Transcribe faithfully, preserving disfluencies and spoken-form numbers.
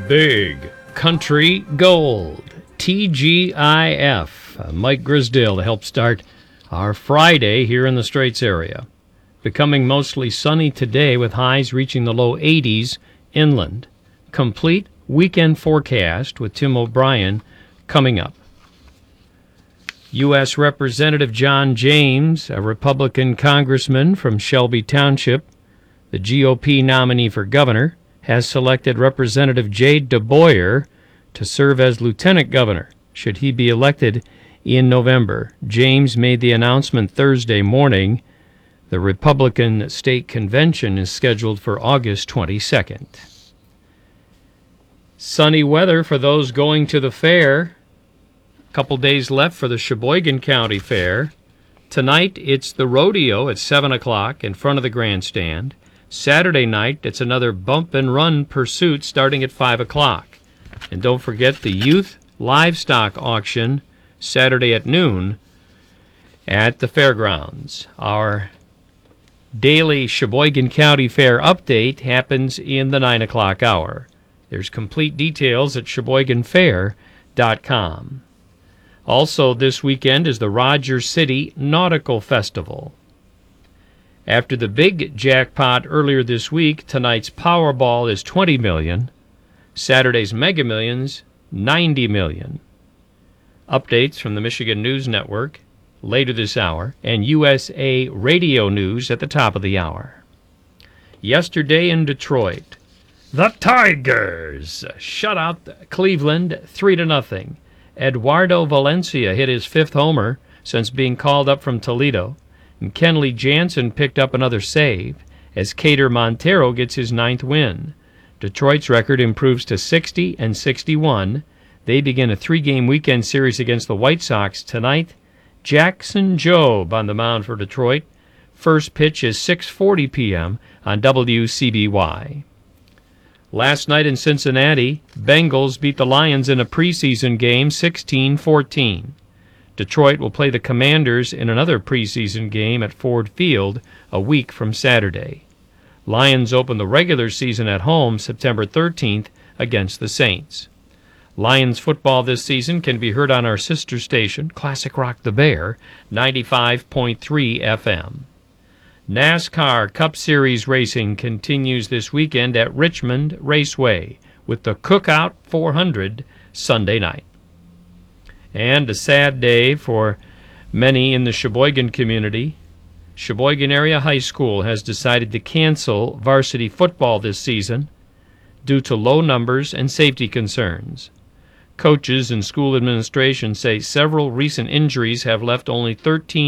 Big Country Gold, T G I F. Uh, Mike Grisdale to help start our Friday here in the Straits area. Becoming mostly sunny today with highs reaching the low eighties inland. Complete weekend forecast with Tim O'Brien coming up. U S. Representative John James, a Republican congressman from Shelby Township, the G O P nominee for governor, has selected Representative Jade DeBoyer to serve as lieutenant governor, should he be elected in November. James made the announcement Thursday morning. The Republican State Convention is scheduled for August twenty-second. Sunny weather for those going to the fair. A couple days left for the Sheboygan County Fair. Tonight, it's the rodeo at seven o'clock in front of the grandstand. Saturday night, it's another bump and run pursuit starting at five o'clock. And don't forget the youth livestock auction Saturday at noon at the fairgrounds. Our daily Sheboygan County Fair update happens in the nine o'clock hour. There's complete details at sheboygan fair dot com. Also this weekend is the Rogers City Nautical Festival. After the big jackpot earlier this week, tonight's Powerball is twenty million dollars. Saturday's Mega Millions, ninety million dollars. Updates from the Michigan News Network later this hour, and U S A Radio News at the top of the hour. Yesterday in Detroit, the Tigers shut out Cleveland three to nothing. Eduardo Valencia hit his fifth homer since being called up from Toledo, and Kenley Jansen picked up another save as Cater Montero gets his ninth win. Detroit's record improves to sixty and sixty-one. They begin a three-game weekend series against the White Sox tonight. Jackson Jobe on the mound for Detroit. First pitch is six forty p.m. on W C B Y. Last night in Cincinnati, Bengals beat the Lions in a preseason game sixteen fourteen. Detroit will play the Commanders in another preseason game at Ford Field a week from Saturday. Lions open the regular season at home September thirteenth against the Saints. Lions football this season can be heard on our sister station, Classic Rock the Bear, ninety-five point three F M. NASCAR Cup Series racing continues this weekend at Richmond Raceway with the Cookout four hundred Sunday night. And a sad day for many in the Sheboygan community. Sheboygan Area High School has decided to cancel varsity football this season due to low numbers and safety concerns. Coaches and school administration say several recent injuries have left only thirteen